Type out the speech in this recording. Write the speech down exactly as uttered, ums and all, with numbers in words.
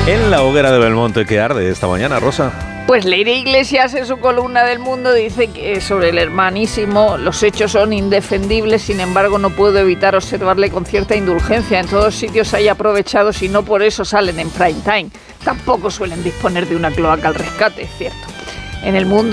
En la hoguera de Belmonte que arde esta mañana, Rosa. Pues Leire Iglesias en su columna del Mundo dice que sobre el hermanísimo los hechos son indefendibles, sin embargo no puedo evitar observarle con cierta indulgencia. En todos sitios hay aprovechados y no por eso salen en prime time. Tampoco suelen disponer de una cloaca al rescate, es cierto. En el Mundo